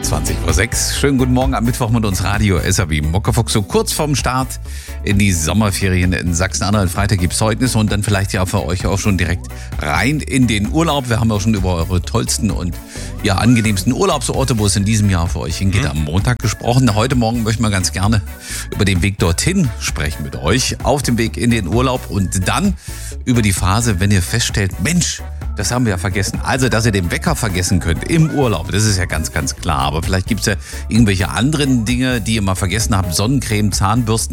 20:06 Uhr. Schönen guten Morgen am Mittwoch mit uns Radio SAW Muckefuchs. So kurz vorm Start in die Sommerferien in Sachsen-Anhalt. Freitag gibt es Zeugnisse und dann vielleicht ja für euch auch schon direkt rein in den Urlaub. Wir haben auch schon über eure tollsten und angenehmsten Urlaubsorte, wo es in diesem Jahr für euch hingeht, am Montag gesprochen. Heute Morgen möchten wir ganz gerne über den Weg dorthin sprechen mit euch. Auf dem Weg in den Urlaub und dann über die Phase, wenn ihr feststellt, Mensch, das haben wir ja vergessen. Also, dass ihr den Wecker vergessen könnt im Urlaub, das ist ja ganz, ganz klar. Aber vielleicht gibt es ja irgendwelche anderen Dinge, die ihr mal vergessen habt. Sonnencreme, Zahnbürsten.